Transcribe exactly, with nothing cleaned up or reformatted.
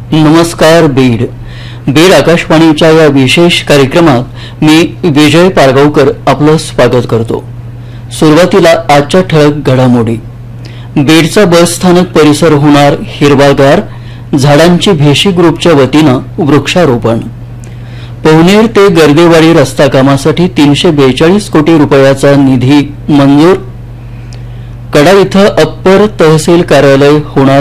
नमस्कार बीड बीड आकाशवाणीच्या या विशेष कार्यक्रमात मी विजय पारगावकर आपलं स्वागत करतो। सुरुवातीला आजच्या ठळक घडामोडी। बीडचा बस स्थानक परिसर होणार हिरवागार, झाडांची भेशी ग्रुपच्या वतीनं वृक्षारोपण। पवनेर ते गर्देवाडी रस्ता कामासाठी तीनशे बेचाळीस कोटी रुपयाचा निधी मंजूर। कडा इथं अप्पर तहसील कार्यालय होणार